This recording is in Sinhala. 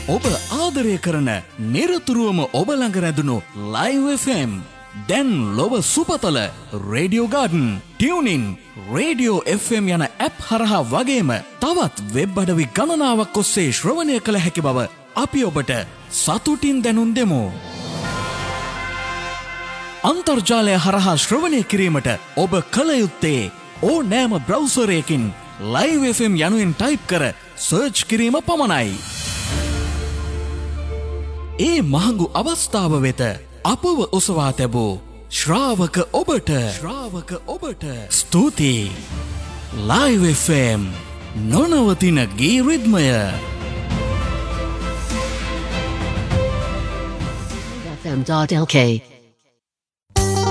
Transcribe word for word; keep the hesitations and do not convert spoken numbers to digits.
ඔබ ආදරය කරන නිරතුරුවම ඔබ ළඟ රැඳුණු ලයිව් එෆ් එම් දැන් ලොව සුපතල radio garden tuning radio F M යන ඇප් හරහා වගේම තවත් වෙබ් අඩවි ගණනාවක් ඔස්සේ ශ්‍රවණය කළ හැකි බව අපි ඔබට සතුටින් දැනුම් දෙමු. අන්තර්ජාලය හරහා ශ්‍රවණය කිරීමට ඔබ කළ යුත්තේ ඕනෑම බ්‍රවුසරයකින් ලයිව් එෆ් එම් යනුවෙන් ටයිප් කර සර්ච් කිරීම පමණයි. ඒ මහඟු අවස්ථාව වෙත අපව ඔසවා තැබූ ශ්‍රාවක ඔබට ශ්‍රාවක ඔබට ස්තුතියි. ලයිව් එෆ් එම් නොනවතින ගී රිද්මය. F M dot L K